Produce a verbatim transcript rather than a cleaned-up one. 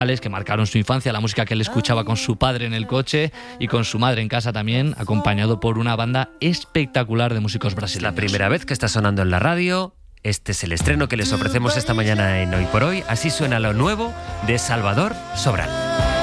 que marcaron su infancia, la música que él escuchaba con su padre en el coche y con su madre en casa también, acompañado por una banda espectacular de músicos brasileños. La primera vez que está sonando en la radio, este es el estreno que les ofrecemos esta mañana en Hoy por Hoy. Así suena lo nuevo de Salvador Sobral.